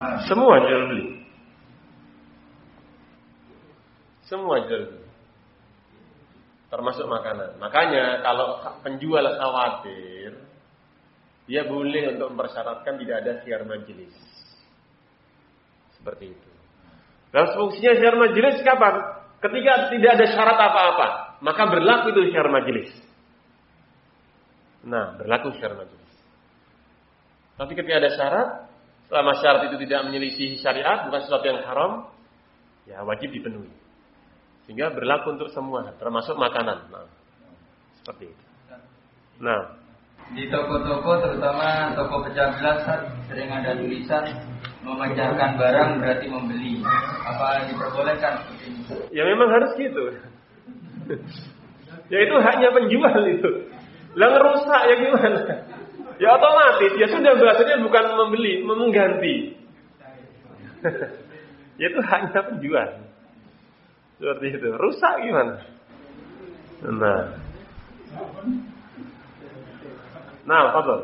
Semua jual beli. Semua jual beli. Termasuk makanan. Makanya kalau penjual khawatir, dia boleh untuk mempersyaratkan tidak ada khiyar majelis. Seperti itu. Dan fungsinya khiyar majelis kapan? Ketika tidak ada syarat apa-apa, maka berlaku itu khiyar majelis. Nah, berlaku khiyar majelis. Tapi ketika ada syarat, selama syarat itu tidak menyelisihi syariat, bukan sesuatu yang haram, ya wajib dipenuhi. Sehingga berlaku untuk semua, termasuk makanan. Nah, seperti itu. Nah, di toko-toko, terutama toko pecah belah, sering ada tulisan memanjarkan barang berarti membeli. Apa diperbolehkan seperti ini? Ya memang harus gitu. Ya itu haknya penjual itu. Lah ngerusak ya gimana? Ya otomatis, ya sudah bahasanya bukan membeli, mengganti. Ya itu haknya penjual. Seperti itu. Rusak gimana? Nah, fadhil.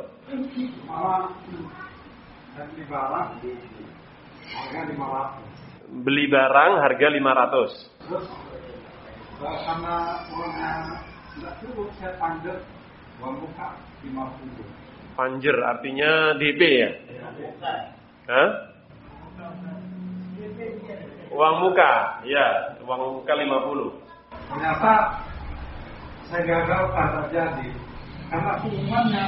Beli barang harga 500. Terus karena uangnya tidak cukup, saya panjer uang muka 50. Panjer artinya DP ya? Hah? Uang muka, ya, uang muka 50. Ternyata saya gagal tak terjadi karena uangnya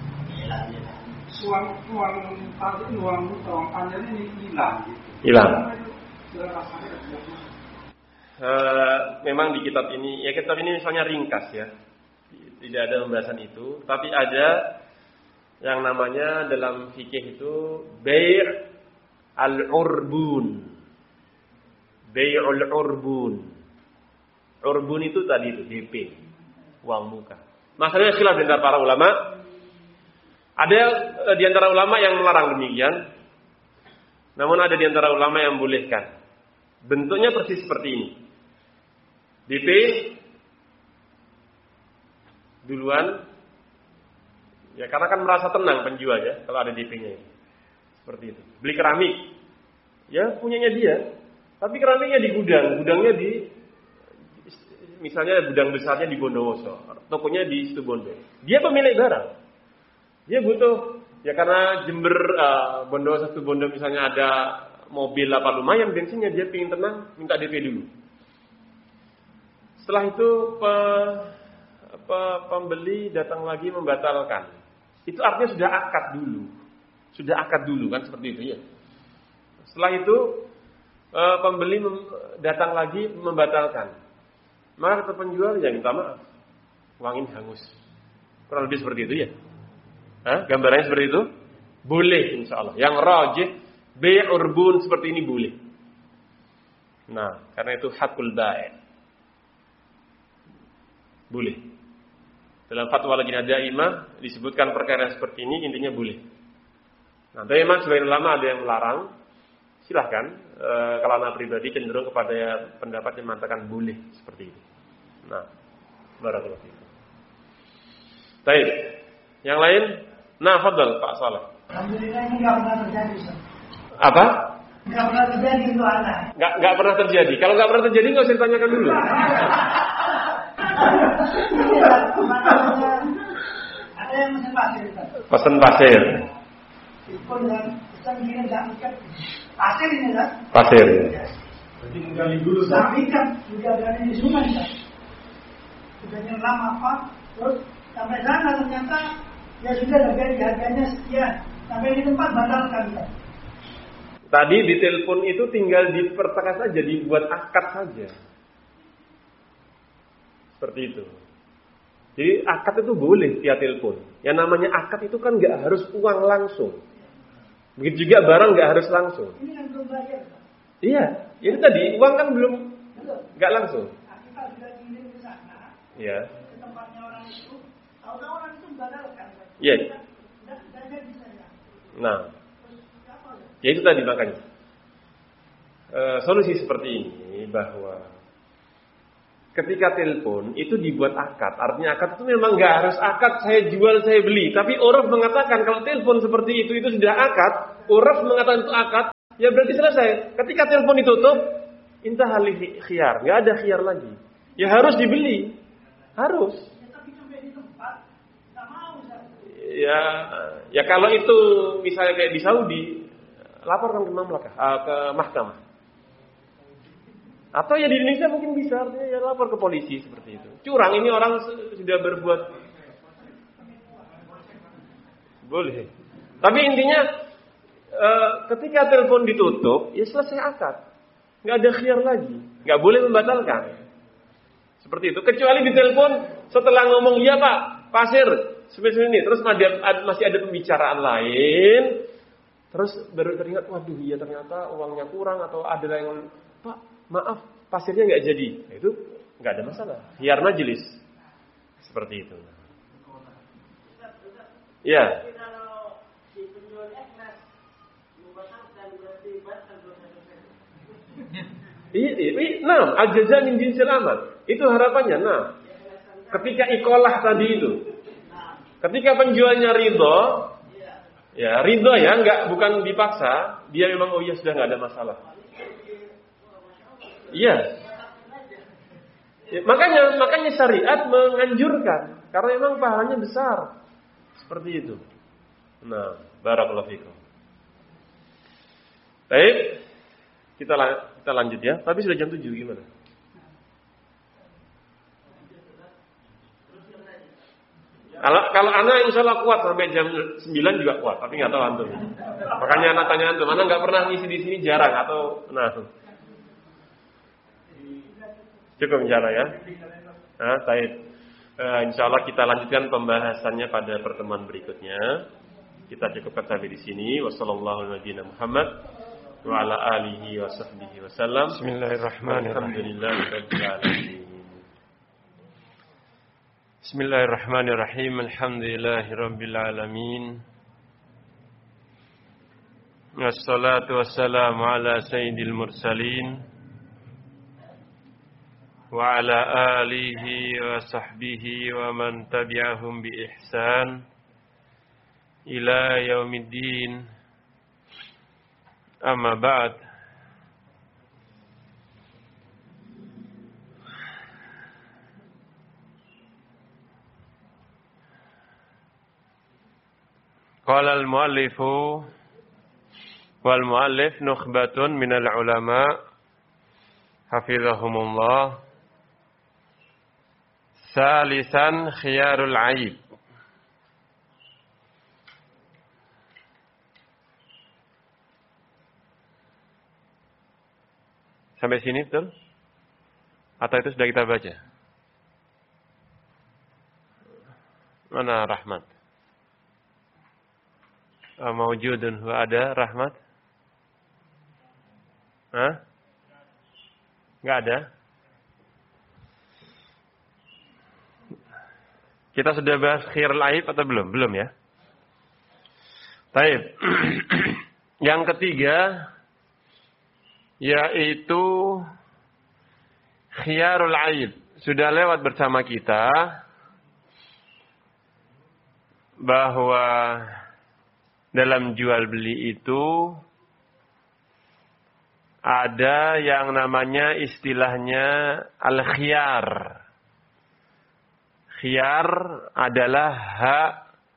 uang panjer ini hilang. Hilang. Memang di kitab ini, ya kitab ini misalnya ringkas ya, tidak ada pembahasan itu, tapi ada yang namanya dalam fikih itu bai' al-urbun. Bai'ul urbun. Urbun itu tadi itu DP, uang muka. Masalahnya khilaf di antara para ulama. Ada di antara ulama yang melarang demikian. Namun ada di antara ulama yang membolehkan. Bentuknya persis seperti ini. DP duluan. Ya karena kan merasa tenang penjual ya kalau ada DP-nya. Seperti itu. Beli keramik. Ya punyanya dia. Tapi keramiknya di gudangnya di misalnya gudang besarnya di Bondowoso, tokonya di Situbondo. Dia pemilik barang. Dia butuh ya karena Jember Bondowoso Situbondo misalnya ada mobil apa lumayan bensinnya, dia pingin tenang, minta DP dulu. Setelah itu pembeli datang lagi membatalkan. Itu artinya sudah akad dulu kan seperti itu ya. Setelah itu pembeli datang lagi membatalkan. Maka kata penjual ya minta maaf, uang ini hangus. Kurang lebih seperti itu ya. Gambarannya seperti itu? Boleh insyaallah. Yang rajih bai' urbun seperti ini boleh. Nah, karena itu hakul bai'. Boleh. Dalam fatwa Lajnah Daimah disebutkan perkara seperti ini, intinya boleh. Nah, tapi memang sebagian ulama ada yang melarang. Silahkan, kalau anak pribadi cenderung kepada pendapat yang mengatakan boleh seperti itu. Nah, barakallahu fiikum. Baik. Yang lain? Nah, fadhal Pak Saleh. Alhamdulillah ini enggak pernah terjadi, Ustaz. Apa? Enggak pernah terjadi itu anak. Enggak pernah terjadi. Kalau enggak pernah terjadi enggak usah ditanyakan dulu. Ada yang mesen pasir, Ustaz. Pesan pasir. Itu dan kita kirim ikat pasir ini, Ustaz. Pasir. Jadi menggali dulu Ikat sudah berada di sungai, Ustaz. Sudah nyelam apa? Terus sampai sana ternyata ya sudah harganya sekian. Sampai di tempat batalkan, Ustaz. Tadi di telepon itu tinggal dipertegas saja, dibuat akad saja. Seperti itu. Jadi akad itu boleh via telepon. Yang namanya akad itu kan nggak harus uang langsung. Begitu juga barang nggak harus langsung. Ini kan belum bayar, Pak. Iya, itu tadi uang kan belum nggak langsung. Kita sudah kirim ke sana. Iya. Ke tempatnya orang itu. Tahu-tahu orang itu batalkan. Iya. Dan bisa ya. Nah, ya itu tadi makanya. Solusi seperti ini bahwa ketika telepon itu dibuat akad. Artinya akad itu memang nggak harus akad saya jual saya beli. Tapi orang mengatakan kalau telepon seperti itu sudah akad. Orang mengatakan itu akad. ya berarti selesai. Ketika telepon ditutup, intahal khiyar, nggak ada khiyar lagi. Ya harus dibeli, harus. Ya kalau itu misalnya kayak di Saudi, laporkan ke mamlakah, ke mahkamah. Atau ya di Indonesia mungkin bisa, artinya ya lapor ke polisi seperti itu. Curang ini orang sudah berbuat, boleh. Tapi intinya ketika telepon ditutup, ya selesai akad, nggak ada khiyar lagi, nggak boleh membatalkan. Seperti itu. Kecuali di telepon setelah ngomong iya Pak, pasir seperti ini, terus masih ada pembicaraan lain, terus baru teringat, waduh iya ternyata uangnya kurang atau ada yang Pak maaf pasirnya nggak jadi, nah, itu nggak ada masalah, khiyar majelis seperti itu. Ya. Nah, al-jaza min jinsil amal. Itu harapannya. Nah, ketika ikolah tadi itu, ketika penjualnya ridho, ya ridho ya, bukan dipaksa, dia memang oh iya sudah nggak ada masalah. Iya. Ya, makanya syariat menganjurkan karena memang pahalanya besar. Seperti itu. Nah, barakallahu fikum. Baik. Kita lanjut ya. Tapi sudah jam 7 gimana? Kalau anak insya Allah kuat sampai jam 9 juga kuat, tapi nggak tahu antum. Makanya anak tanya antum, anak nggak pernah ngisi di sini jarang atau cukup insyaallah ya. Nah, baik. Insyaallah kita lanjutkan pembahasannya pada pertemuan berikutnya. Kita cukupkan sampai di sini. Wassallallahu ala Muhammad wa ala alihi wa sahbihi wasallam. Bismillahirrahmanirrahim. Alhamdulillahirabbil alamin. Bismillahirrahmanirrahim. Alhamdulillahirabbil alamin. Wassalatu wassalamu ala sayyidil mursalin wa ala alihi wa sahbihi wa man tabi'ahum bi ihsan ila yaumiddin. Amma ba'd. Qala al-muallifu wal muallif nukhbatun minal ulama hafizahumullah. Salisan khiyarul aib. Sampai sini betul? Atau itu sudah kita baca? Mana Rahmat? Maujudun wa ada Rahmat? Hah? Enggak ada? Kita sudah bahas khiyarul aib atau belum? Belum ya? Baik. Yang ketiga yaitu khiyarul aib. Sudah lewat bersama kita bahwa dalam jual beli itu ada yang namanya istilahnya al-khiyar. Khiyar adalah hak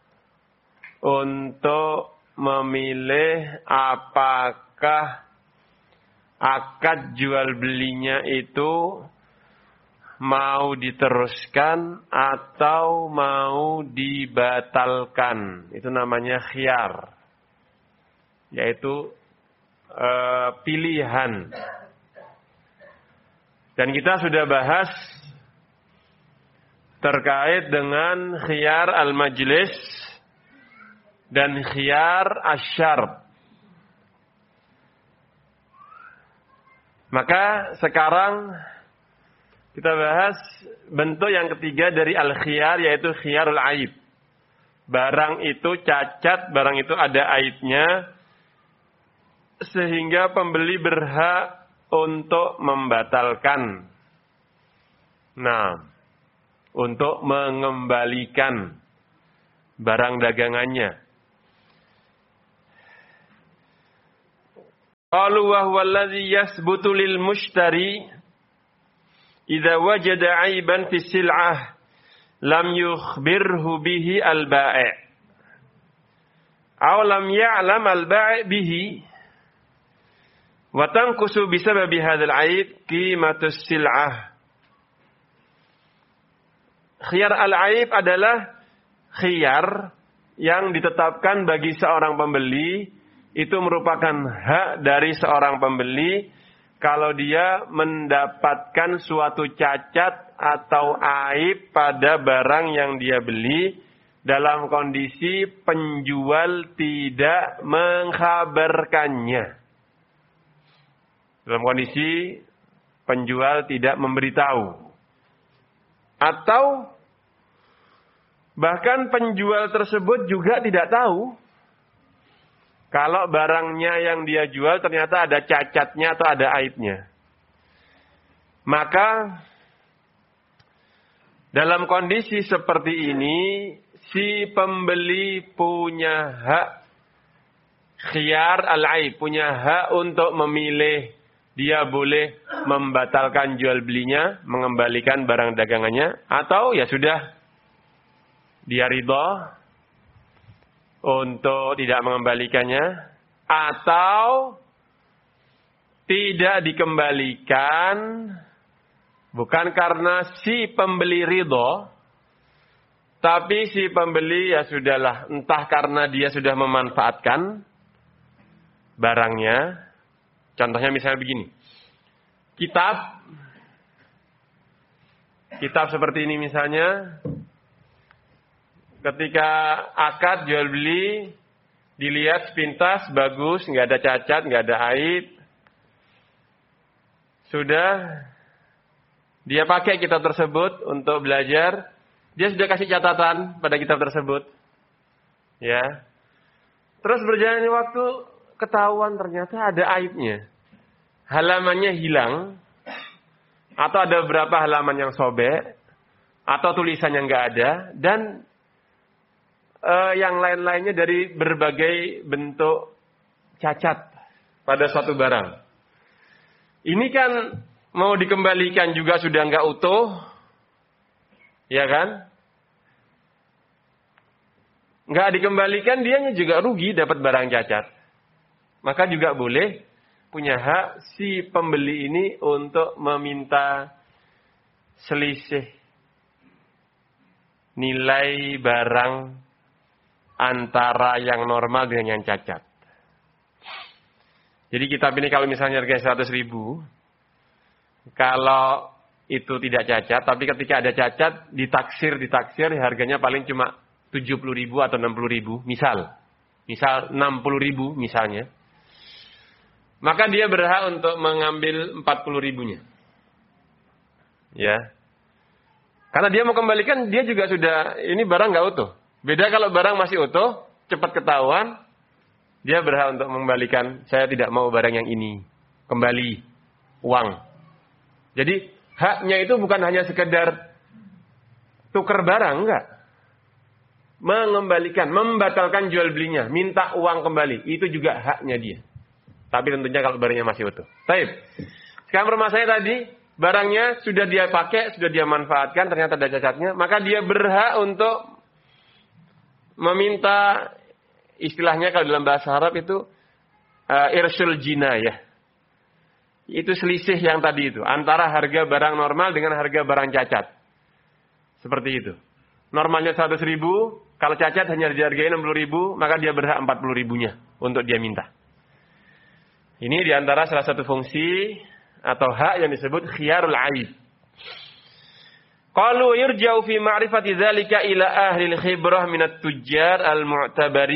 untuk memilih apakah akad jual belinya itu mau diteruskan atau mau dibatalkan. Itu namanya khiyar. Yaitu pilihan. Dan kita sudah bahas terkait dengan khiyar al-majlis dan khiyar asy-syart. Maka sekarang kita bahas bentuk yang ketiga dari al-khiyar, yaitu khiyarul aib. Barang itu cacat, barang itu ada aibnya, sehingga pembeli berhak untuk membatalkan. Nah, untuk mengembalikan barang dagangannya. Qalu wa huwa alladhi yathbutu lil mushtari idza wajada 'aiban fi sil'ah lam yukhbirhu bihi al-bai'. Aw lam ya'lam al-bai' bihi wa tanqusu bisababi hadzal 'aib qimatus sil'ah. Khiyar al-'aib adalah khiyar yang ditetapkan bagi seorang pembeli. Itu merupakan hak dari seorang pembeli kalau dia mendapatkan suatu cacat atau aib pada barang yang dia beli dalam kondisi penjual tidak mengkhabarkannya. Dalam kondisi penjual tidak memberitahu. Atau bahkan penjual tersebut juga tidak tahu kalau barangnya yang dia jual ternyata ada cacatnya atau ada aibnya. Maka dalam kondisi seperti ini, si pembeli punya hak khiyar al-aib, punya hak untuk memilih. Dia boleh membatalkan jual belinya, mengembalikan barang dagangannya, atau ya sudah, dia ridha untuk tidak mengembalikannya, atau tidak dikembalikan bukan karena si pembeli ridha, tapi si pembeli ya sudahlah, entah karena dia sudah memanfaatkan barangnya. Contohnya misalnya begini, kitab seperti ini misalnya, ketika akad jual beli, dilihat sepintas bagus, nggak ada cacat, nggak ada aib. Sudah dia pakai kitab tersebut untuk belajar, dia sudah kasih catatan pada kitab tersebut. Ya. Terus berjalannya waktu, ketahuan ternyata ada aibnya. Halamannya hilang, atau ada beberapa halaman yang sobek, atau tulisannya nggak ada, dan yang lain-lainnya dari berbagai bentuk cacat pada suatu barang. Ini kan mau dikembalikan juga sudah nggak utuh, ya kan? Nggak dikembalikan, dianya juga rugi dapat barang cacat. Maka juga boleh punya hak si pembeli ini untuk meminta selisih nilai barang antara yang normal dengan yang cacat. Jadi kitab ini kalau misalnya harganya 100.000, kalau itu tidak cacat, tapi ketika ada cacat, ditaksir harganya paling cuma 70.000 atau 60.000, misal 60.000 misalnya. Maka dia berhak untuk mengambil 40.000-nya. Ya. Karena dia mau kembalikan, dia juga sudah, ini barang nggak utuh. Beda kalau barang masih utuh, cepat ketahuan, dia berhak untuk mengembalikan. Saya tidak mau barang yang ini. Kembali uang. Jadi haknya itu bukan hanya sekedar tukar barang, enggak. Mengembalikan, membatalkan jual belinya, minta uang kembali. Itu juga haknya dia. Tapi tentunya kalau barangnya masih utuh. Baik. Sekarang permasalahannya tadi, barangnya sudah dia pakai, sudah dia manfaatkan, ternyata ada cacatnya, maka dia berhak untuk meminta, istilahnya kalau dalam bahasa Arab itu irsul jinayah. Itu selisih yang tadi itu, antara harga barang normal dengan harga barang cacat. Seperti itu. Normalnya 100.000, kalau cacat hanya dihargai 60.000, maka dia berhak 40.000-nya untuk dia minta. Ini diantara salah satu fungsi atau hak yang disebut khiyarul aib. Qalu yurja'u fi ma'rifati dzalika ila ahli al-khibrah min at-tujjar al-mu'tabari